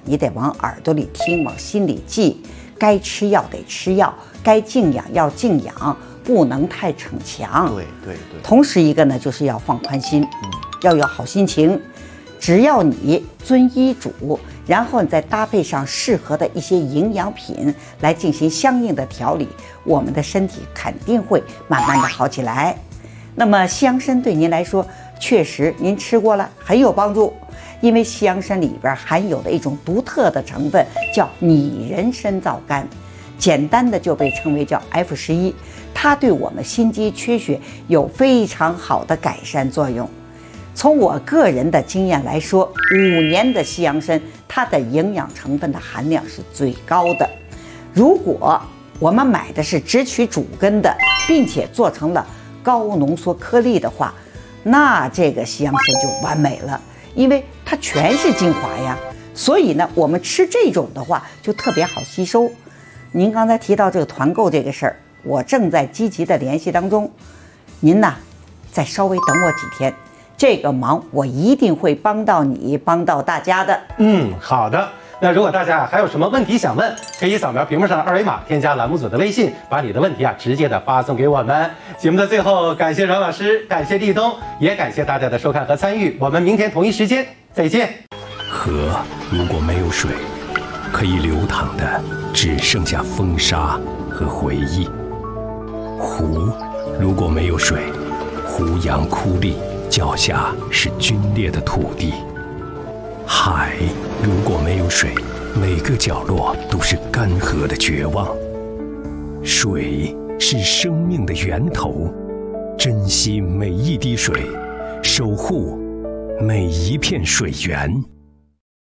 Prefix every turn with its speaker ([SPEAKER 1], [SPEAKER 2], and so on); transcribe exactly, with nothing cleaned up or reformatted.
[SPEAKER 1] 你得往耳朵里听，往心里记。该吃药得吃药，该静养要静养，不能太逞强。
[SPEAKER 2] 对对对。
[SPEAKER 1] 同时一个呢，就是要放宽心，嗯，要有好心情。只要你遵医嘱，然后你再搭配上适合的一些营养品来进行相应的调理，我们的身体肯定会慢慢的好起来。那么西洋参对您来说，确实您吃过了，很有帮助。因为西洋参里边含有的一种独特的成分叫拟人参皂苷，简单的就被称为叫 F 十一，它对我们心肌缺血有非常好的改善作用。从我个人的经验来说，五年的西洋参，它的营养成分的含量是最高的。如果我们买的是只取主根的，并且做成了高浓缩颗粒的话，那这个西洋参就完美了。因为它全是精华呀，所以呢，我们吃这种的话就特别好吸收。您刚才提到这个团购这个事儿，我正在积极的联系当中，您呢，再稍微等我几天，这个忙我一定会帮到你，帮到大家的。
[SPEAKER 3] 嗯，好的。那如果大家还有什么问题想问，可以扫描屏幕上的二维码，添加栏目组的微信，把你的问题啊直接的发送给我们。节目的最后，感谢阮老师，感谢立冬，也感谢大家的收看和参与。我们明天同一时间再见。
[SPEAKER 4] 河如果没有水，可以流淌的只剩下风沙和回忆；湖如果没有水，湖洋枯立，脚下是皲裂的土地。海如果没有水，每个角落都是干涸的绝望。水是生命的源头，珍惜每一滴水，守护每一片水源。